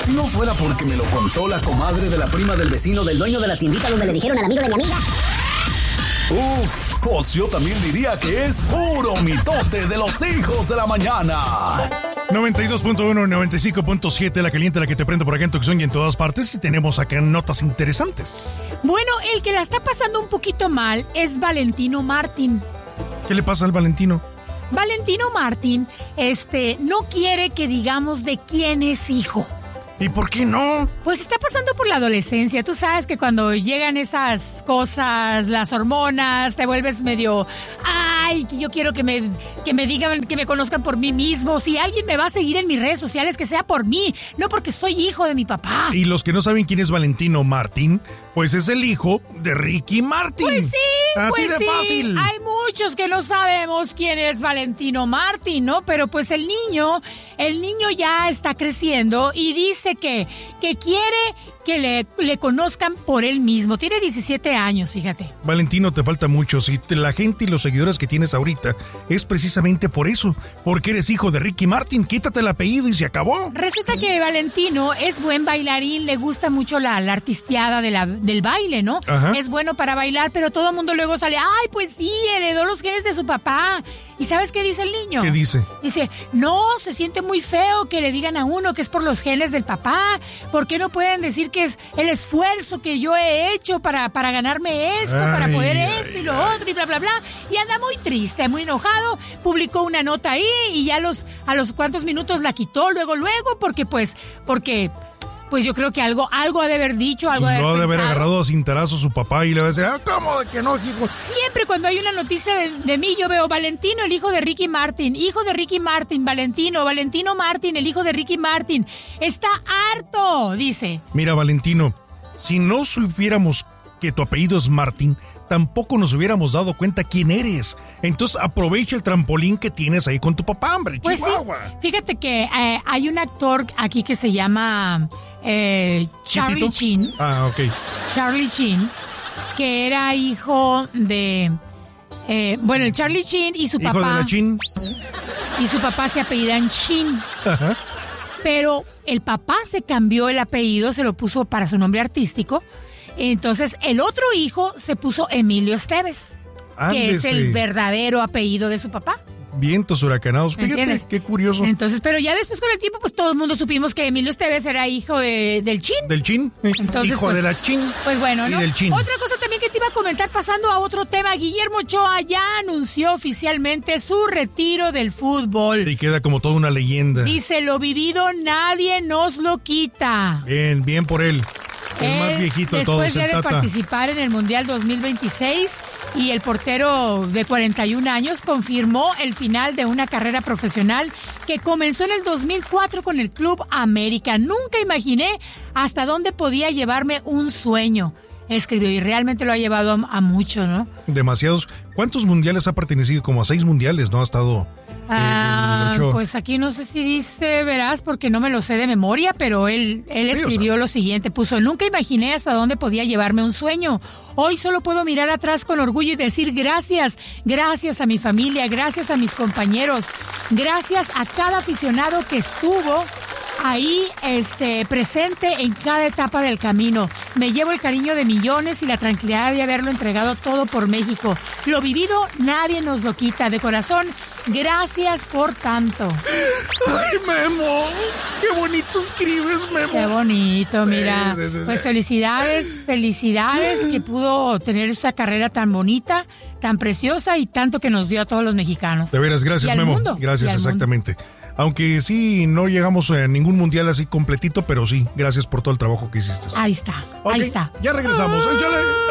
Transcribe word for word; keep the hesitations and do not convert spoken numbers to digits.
Si no fuera porque me lo contó la comadre de la prima del vecino del dueño de la tiendita donde le dijeron al amigo de mi amiga. Uf, pues yo también diría que es puro mitote de los hijos de la mañana. noventa y dos punto uno, noventa y cinco punto siete, la caliente, la que te prende por acá en Tucson y en todas partes. Y tenemos acá notas interesantes. Bueno, el que la está pasando un poquito mal es Valentino Martín. ¿Qué le pasa al Valentino? Valentino Martín, este, no quiere que digamos de quién es hijo. ¿Y por qué no? Pues está pasando por la adolescencia. Tú sabes que cuando llegan esas cosas, las hormonas, te vuelves medio... Ay, que yo quiero que me, que me digan, que me conozcan por mí mismo. Si alguien me va a seguir en mis redes sociales, que sea por mí, no porque soy hijo de mi papá. Y los que no saben quién es Valentino Martín, pues es el hijo de Ricky Martin. Pues sí, Así pues de sí. fácil. Hay muchos que no sabemos quién es Valentino Martin, ¿no? Pero pues el niño, el niño ya está creciendo y dice que, que quiere que le, le conozcan por él mismo. Tiene diecisiete años, fíjate. Valentino, te falta mucho. Si te, la gente y los seguidores que tienes ahorita es precisamente por eso, porque eres hijo de Ricky Martin. Quítate el apellido y se acabó. Resulta que Valentino es buen bailarín, le gusta mucho la, la artisteada de la, del baile, ¿no? Ajá. Es bueno para bailar, pero todo el mundo luego sale, ay, pues sí, heredó los genes de su papá. ¿Y sabes qué dice el niño? ¿Qué dice? Dice, no, se siente muy feo que le digan a uno que es por los genes del papá. ¿Por qué no pueden decir que es el esfuerzo que yo he hecho para, para ganarme esto, ay, para poder ay, esto y lo ay. otro y bla, bla, bla? Y anda muy triste, muy enojado. Publicó una nota ahí y ya los, a los cuantos minutos la quitó luego, luego, porque pues, porque... Pues yo creo que algo, algo ha de haber dicho, algo ha de haber No ha de haber pensado. agarrado a cintarazo a su papá y le va a decir, ah, ¿cómo de que no, hijo? Siempre cuando hay una noticia de, de mí, yo veo Valentino, el hijo de Ricky Martin, hijo de Ricky Martin, Valentino, Valentino Martin, el hijo de Ricky Martin. Está harto, dice. Mira, Valentino, si no supiéramos que tu apellido es Martin, tampoco nos hubiéramos dado cuenta quién eres. Entonces aprovecha el trampolín que tienes ahí con tu papá, hombre, pues Chihuahua. Sí, fíjate que eh, hay un actor aquí que se llama eh, Charlie ¿Chitito? Sheen. Ah, ok. Charlie Sheen, que era hijo de... Eh, bueno, el Charlie Sheen y su hijo papá... Hijo de la Chin. Y su papá se apellidan Sheen. Ajá. Pero el papá se cambió el apellido, se lo puso para su nombre artístico. Entonces, el otro hijo se puso Emilio Esteves, Ándese. que es el verdadero apellido de su papá. Vientos huracanados, fíjate, ¿entiendes? Qué curioso. Entonces, pero ya después con el tiempo, pues todo el mundo supimos que Emilio Esteves era hijo de, del Chin. ¿Del Chin? Entonces, hijo pues, de la Chin. Pues bueno, ¿no? Y del Chin. Otra cosa también que te iba a comentar, pasando a otro tema, Guillermo Ochoa ya anunció oficialmente su retiro del fútbol. Y queda como toda una leyenda. Dice, lo vivido nadie nos lo quita. Bien, bien por él. El él, más viejito de todos, después ya el de Tata. participar en el Mundial dos mil veintiséis y el portero de cuarenta y un años confirmó el final de una carrera profesional que comenzó en el dos mil cuatro con el Club América. Nunca imaginé hasta dónde podía llevarme un sueño, escribió, y realmente lo ha llevado a, a mucho, ¿no? Demasiados. ¿Cuántos mundiales ha pertenecido? Como a seis mundiales, ¿no? Ha estado... Ah, pues aquí no sé si dice, verás, porque no me lo sé de memoria, pero él, él sí, escribió o sea. lo siguiente, puso, nunca imaginé hasta dónde podía llevarme un sueño. Hoy solo puedo mirar atrás con orgullo y decir gracias, gracias a mi familia, gracias a mis compañeros, gracias a cada aficionado que estuvo ahí este, presente en cada etapa del camino. Me llevo el cariño de millones y la tranquilidad de haberlo entregado todo por México. Lo vivido nadie nos lo quita. De corazón, gracias por tanto. ¡Ay, Memo! ¡Qué bonito escribes, Memo! Qué bonito, mira. Sí, sí, sí, pues sí. felicidades, felicidades que pudo tener esa carrera tan bonita, tan preciosa y tanto que nos dio a todos los mexicanos. De veras, gracias, Y al Memo. mundo, Gracias, y al exactamente. Aunque sí, no llegamos a ningún mundial así completito, pero sí, gracias por todo el trabajo que hiciste. Ahí está, Ok, ahí está. Ya regresamos. ¡Échale!